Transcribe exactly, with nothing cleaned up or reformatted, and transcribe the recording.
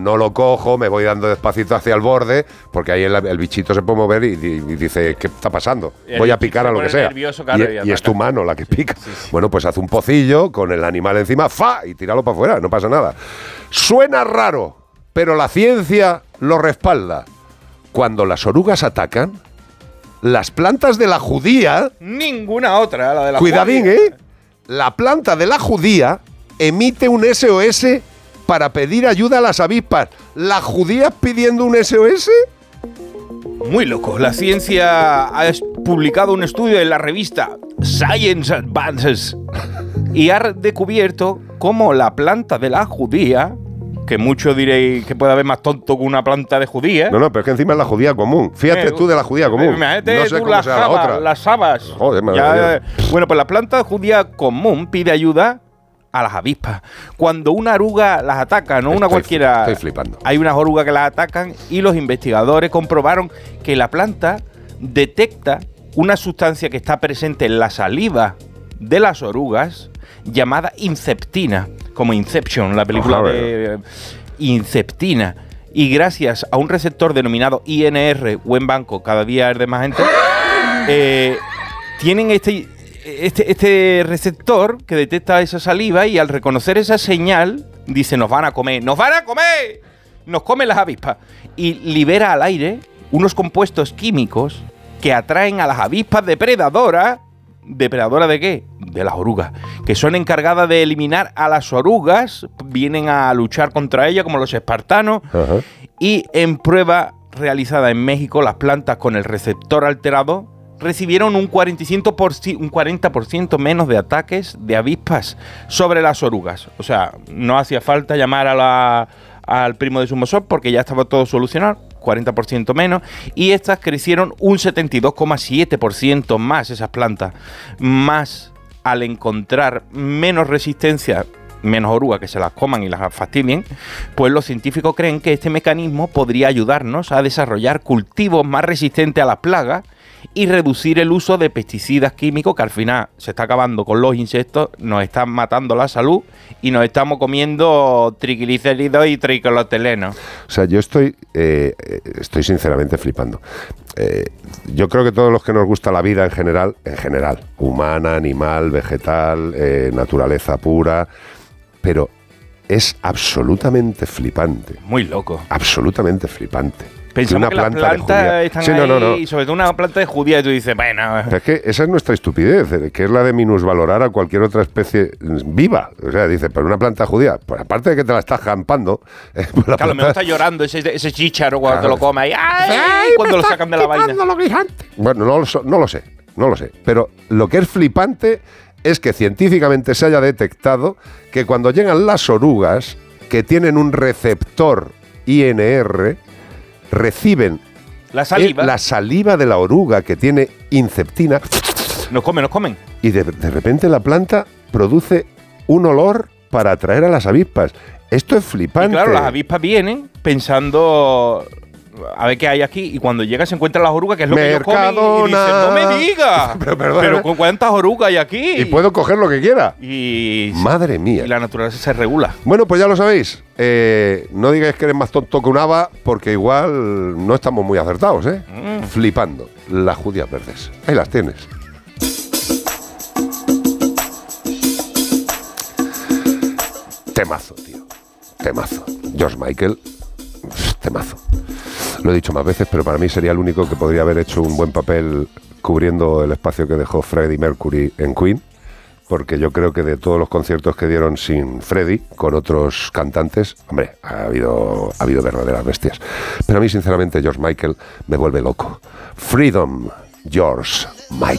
no lo cojo, me voy dando despacito hacia el borde, porque ahí el, el bichito se puede mover y, y, y dice, ¿qué está pasando? Voy a picar a lo que sea. Nervioso, claro, y, y, y es tu mano la que sí, pica. Sí, sí. Bueno, pues hace un pocillo con el animal encima, ¡fa! Y tíralo para afuera, no pasa nada. Suena raro, pero la ciencia lo respalda. Cuando las orugas atacan, las plantas de la judía... Ninguna otra, la de la Cuidadín, judía. ¿eh? La planta de la judía emite un S O S para pedir ayuda a las avispas. ¿La judía pidiendo un S O S? Muy loco. La ciencia ha publicado un estudio en la revista Science Advances y ha descubierto cómo la planta de la judía, que muchos diréis que puede haber más tonto que una planta de judía. No, no, pero es que encima es la judía común. Fíjate eh, tú de la judía común. Imagínate no sé tú cómo las será la habas, otra. Las habas. Joder, madre ya, bueno, pues la planta judía común pide ayuda a las avispas. Cuando una oruga las ataca, no estoy, una cualquiera. Estoy flipando. Hay unas orugas que las atacan y los investigadores comprobaron que la planta detecta una sustancia que está presente en la saliva de las orugas llamada inceptina, como Inception, la película oh, de Inceptina. Y gracias a un receptor denominado I N R, buen banco, cada día es de más gente, eh, tienen este... Este, este receptor que detecta esa saliva y al reconocer esa señal dice, nos van a comer, nos van a comer, nos comen las avispas, y libera al aire unos compuestos químicos que atraen a las avispas depredadoras. ¿Depredadoras de qué? De las orugas, que son encargadas de eliminar a las orugas, vienen a luchar contra ellas como los espartanos. Uh-huh. Y en prueba realizada en México, las plantas con el receptor alterado recibieron un cuarenta por ciento, un cuarenta por ciento menos de ataques de avispas sobre las orugas. O sea, no hacía falta llamar a la, al primo de Zumosol porque ya estaba todo solucionado, cuarenta por ciento menos, y estas crecieron un setenta y dos coma siete por ciento más, esas plantas, más al encontrar menos resistencia, menos orugas que se las coman y las fastidien, pues los científicos creen que este mecanismo podría ayudarnos a desarrollar cultivos más resistentes a las plagas y reducir el uso de pesticidas químicos que al final se está acabando con los insectos, nos están matando la salud y nos estamos comiendo triglicéridos y triclotelenos. O sea, yo estoy, eh, estoy sinceramente flipando. Eh, yo creo que todos los que nos gusta la vida en general, en general, humana, animal, vegetal, eh, naturaleza pura, pero es absolutamente flipante. Muy loco. Absolutamente flipante. Pensamos que, una que planta las plantas están sí, ahí, no, no, no. Y sobre todo una planta de judía, y tú dices, bueno... Pero es que esa es nuestra estupidez, que es la de minusvalorar a cualquier otra especie viva. O sea, dice, pero una planta judía, pues aparte de que te la estás jampando... Eh, pues la claro, planta... me está llorando ese, ese chícharo cuando claro. te lo come ahí, ¡ay! ¡Ay! Cuando lo sacan de la vaina. Bueno, no lo, no lo sé, no lo sé. Pero lo que es flipante es que científicamente se haya detectado que cuando llegan las orugas, que tienen un receptor I N R... reciben la saliva. Eh, la saliva de la oruga que tiene inceptina. Nos comen, nos comen. Y de, de repente la planta produce un olor para atraer a las avispas. Esto es flipante. Y claro, las avispas vienen pensando a ver qué hay aquí, y cuando llega se encuentran las orugas, que es lo Mercadona. que ellos comen, y dicen, no me digas, pero, perdona, pero ¿con cuántas orugas hay aquí? Y puedo coger lo que quiera. Y madre mía. Y la naturaleza se regula. Bueno, pues ya lo sabéis. Eh, no digáis que eres más tonto que un haba, porque igual no estamos muy acertados, ¿eh? Mm. Flipando. Las judías verdes. Ahí las tienes. Temazo, tío. Temazo. George Michael. Temazo. Lo he dicho más veces, pero para mí sería el único que podría haber hecho un buen papel cubriendo el espacio que dejó Freddie Mercury en Queen, porque yo creo que de todos los conciertos que dieron sin Freddie, con otros cantantes, hombre, ha habido, ha habido verdaderas bestias. Pero a mí, sinceramente, George Michael me vuelve loco. Freedom, George Michael.